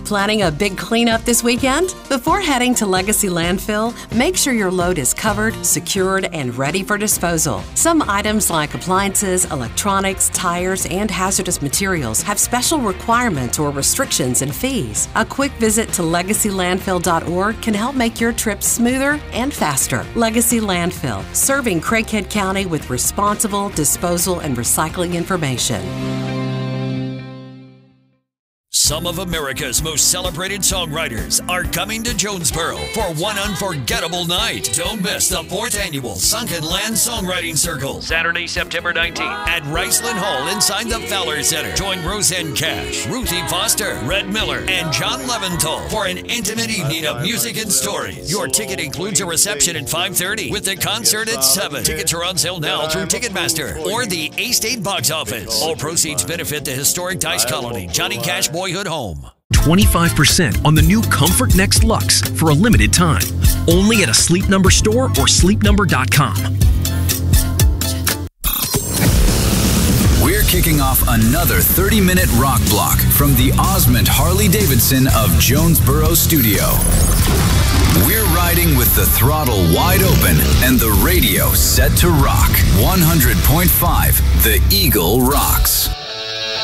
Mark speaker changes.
Speaker 1: Planning a big cleanup this weekend? Before heading to Legacy Landfill, make sure your load is covered, secured, and ready for disposal. Some items like appliances, electronics, tires, and hazardous materials have special requirements or restrictions and fees. A quick visit to legacylandfill.org can help make your trip smoother and faster. Legacy Landfill, serving Craighead County with responsible disposal and recycling information.
Speaker 2: Some of America's most celebrated songwriters are coming to Jonesboro for one unforgettable night. Don't miss the 4th annual Sunken Land Songwriting Circle, Saturday, September 19th at Riceland Hall inside the Fowler Center. Join Roseanne Cash, Ruthie Foster, Red Miller, and John Leventhal for an intimate evening of music and stories. Your ticket includes a reception at 5:30 with the concert at 7. Tickets are on sale now through Ticketmaster or the A-State box office. All proceeds benefit the historic Dice Colony Johnny Cash Boyhood Home.
Speaker 3: 25% on the new Comfort Next Luxe for a limited time. Only at a Sleep Number store or sleepnumber.com.
Speaker 4: We're kicking off another 30-minute rock block from the Osmond Harley-Davidson of Jonesboro Studio. We're riding with the throttle wide open and the radio set to rock. 100.5 The Eagle rocks.